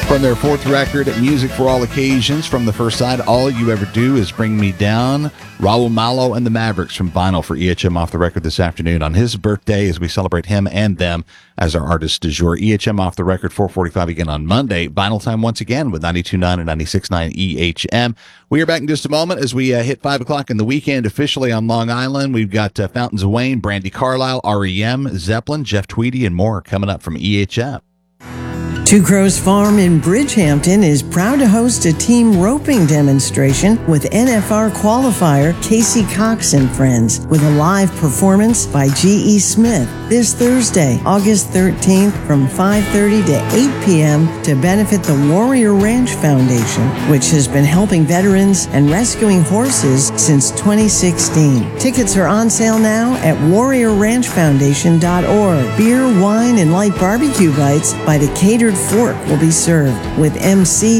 From their fourth record, Music for All Occasions, from the first side, All You Ever Do Is Bring Me Down. Raul Malo and the Mavericks from Vinyl for EHM Off the Record this afternoon on his birthday as we celebrate him and them as our artist du jour. EHM Off the Record, 4:45 again on Monday. Vinyl time once again with 92.9 and 96.9 EHM. We are back in just a moment as we hit 5 o'clock in the weekend officially on Long Island. We've got Fountains of Wayne, Brandi Carlile, REM, Zeppelin, Jeff Tweedy, and more coming up from EHM. Two Crows Farm in Bridgehampton is proud to host a team roping demonstration with NFR qualifier Casey Cox and Friends with a live performance by G.E. Smith this Thursday, August 13th from 5:30 to 8 p.m. to benefit the Warrior Ranch Foundation, which has been helping veterans and rescuing horses since 2016. Tickets are on sale now at warriorranchfoundation.org. Beer, wine, and light barbecue bites by the Catered Fork will be served with MC